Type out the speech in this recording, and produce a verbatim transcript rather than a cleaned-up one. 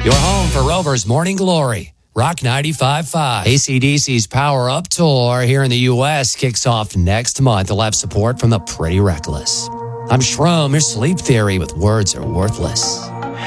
Your home for Rover's Morning Glory. Rock ninety-five point five. A C D C's Power Up Tour here in the U S kicks off next month. They'll have support from the Pretty Reckless. I'm Shroom, your sleep theory with words are worthless.